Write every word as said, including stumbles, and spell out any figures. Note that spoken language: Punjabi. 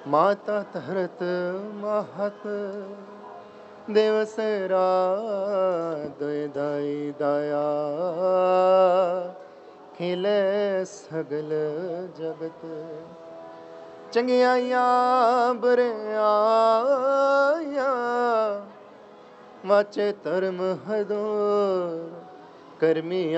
ਮਾਤਾ ਧਰਤ ਮਹਤ ਦਿਵਸਰਾ ਦੁਇ ਦਾਈ ਦਾਇਆ ਖਿਲੇ ਸਗਲ ਜਗਤ ਚੰਗਿਆਈਆਂ ਬੁਰਿਆਈਆਂ ਵਾਚੇ ਧਰਮ ਹਦੋ ਕਰਮੀ